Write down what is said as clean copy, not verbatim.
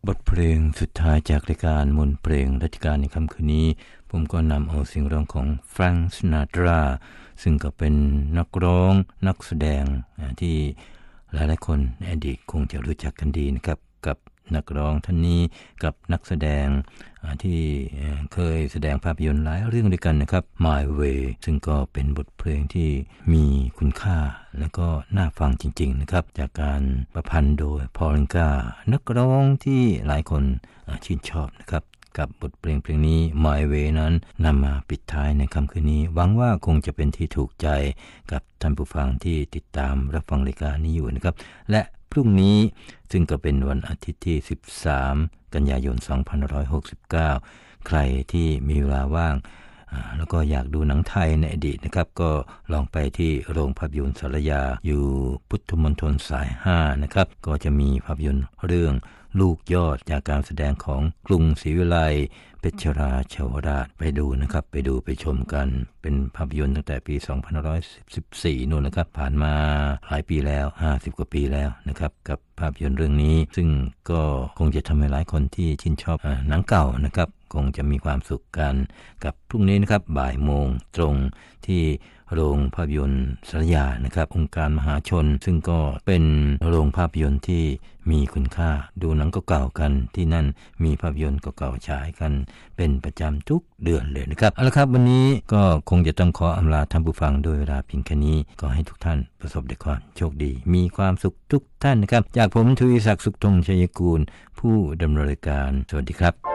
บทเพลงสุดท้ายจากรายการมนต์เพลงรัชกาลในค่ำคืนนี้ผมก็นำเอาเสียงร้องของแฟรงค์ ซินาตราซึ่งก็เป็นนักร้องนักแสดงที่หลายๆคนในอดีตคงจะรู้จักกันดีนะครับกับนักร้องท่านนี้กับนักแสดงที่เคยแสดงภาพยนตร์หลายเรื่องด้วยกันนะครับ My Way ซึ่งก็เป็นบทเพลงที่มีคุณค่าและก็น่าฟังจริงๆนะครับจากการประพันธ์โดยพอลิงกานักร้องที่หลายคนชื่นชอบนะครับกับบทเพลงนี้ My Way นั้นนำมาปิดท้ายในค่ำคืนนี้หวังว่าคงจะเป็นที่ถูกใจกับท่านผู้ฟังที่ติดตามรับฟังรายการนี้อยู่นะครับและพรุ่งนี้ซึ่งก็เป็นวันอาทิตย์ที่13กันยายน2569ใครที่มีเวลาว่างแล้วก็อยากดูหนังไทยในอดีตนะครับก็ลองไปที่โรงภาพยนตร์สารยาอยู่พุทธมณฑลสาย5นะครับก็จะมีภาพยนตร์เรื่องลูกยอดจากการแสดงของกรุงศรีวิไลเพชรราชวราชไปดูนะครับไปชมกันเป็นภาพยนตร์ตั้งแต่ปี2514นู่นนะครับผ่านมาหลายปีแล้ว50กว่าปีแล้วนะครับกับภาพยนตร์เรื่องนี้ซึ่งก็คงจะทำให้หลายคนที่ชื่นชอบหนังเก่านะครับคงจะมีความสุขกันกับพรุ่งนี้นะครับบ่ายโมงตรงที่โรงภาพยนตร์สารยานะครับองค์การมหาชนซึ่งก็เป็นโรงภาพยนตร์ที่มีคุณค่าดูหนังเก่าๆกันที่นั่นมีภาพยนตร์เก่าๆฉายกันเป็นประจำทุกเดือนเลยนะครับเอาละครับวันนี้ก็คงจะต้องขออำลาท่านผู้ฟังโดยเวลาเพียงแค่นี้ก็ให้ทุกท่านประสบแต่ความโชคดีมีความสุขทุกท่านนะครับจากผมทวีศักดิ์สุขธงชัยกูลผู้ดำเนินรายการสวัสดีครับ